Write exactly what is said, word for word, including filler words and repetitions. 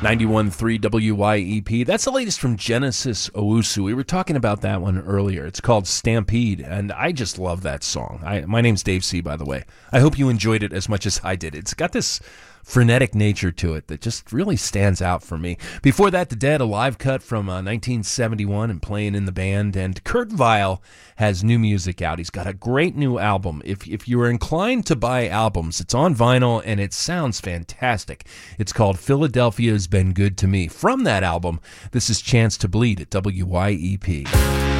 ninety-one point three W Y E P. That's the latest from Genesis Owusu. We were talking about that one earlier. It's called Stampede, and I just love that song. I, my name's Dave C., by the way. I hope you enjoyed it as much as I did. It's got this frenetic nature to it that just really stands out for me. Before that, The Dead, a live cut from uh, nineteen seventy-one and playing in the band. And Kurt Vile has new music out. He's got a great new album. If if you are inclined to buy albums, it's on vinyl and it sounds fantastic. It's called Philadelphia's Been Good to Me. From that album, this is Chance to Bleed at W Y E P.